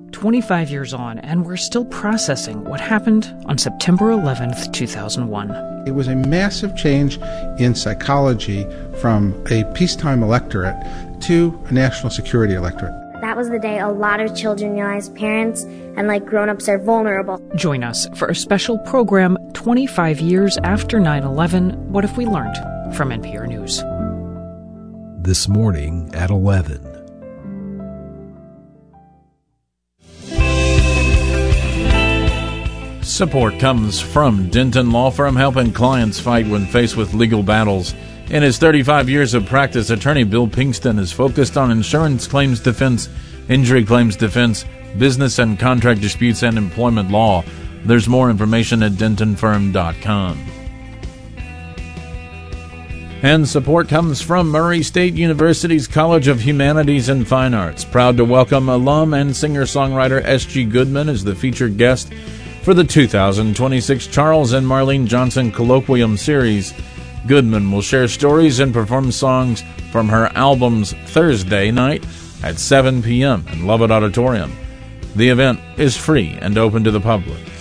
25 years on, and we're still processing what happened on September 11th, 2001. It was a massive change in psychology from a peacetime electorate to a national security electorate. That was the day a lot of children realized parents and grown-ups are vulnerable. Join us for a special program 25 years after 9/11, What If We Learned? From NPR News. This morning at 11. Support comes from Denton Law Firm, helping clients fight when faced with legal battles. In his 35 years of practice, attorney Bill Pinkston is focused on insurance claims defense, injury claims defense, business and contract disputes, and employment law. There's more information at dentonfirm.com. And support comes from Murray State University's College of Humanities and Fine Arts. Proud to welcome alum and singer-songwriter S.G. Goodman as the featured guest for the 2026 Charles and Marlene Johnson Colloquium Series. Goodman will share stories and perform songs from her albums Thursday night at 7 p.m. in Lovett Auditorium. The event is free and open to the public.